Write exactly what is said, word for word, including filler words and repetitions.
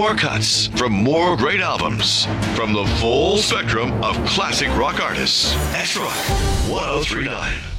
more cuts from more great albums from the full spectrum of classic rock artists. X Rock one oh three point nine.